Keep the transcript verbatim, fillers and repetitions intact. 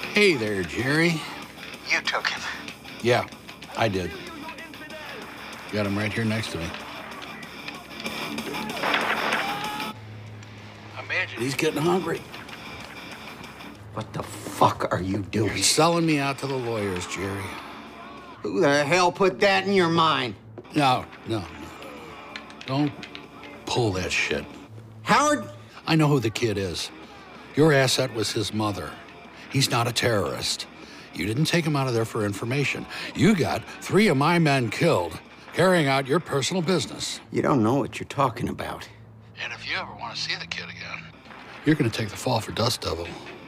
Hey there, Jerry. You took him. Yeah, I did. Got him right here next to me. Imagine he's getting hungry. What the fuck are you doing? You're selling me out to the lawyers, Jerry. Who the hell put that in your mind? No, no, no, no. Don't pull that shit. Howard? I know who the kid is. Your asset was his mother. He's not a terrorist. You didn't take him out of there for information. You got three of my men killed, carrying out your personal business. You don't know what you're talking about. And if you ever want to see the kid again, you're going to take the fall for Dust Devil.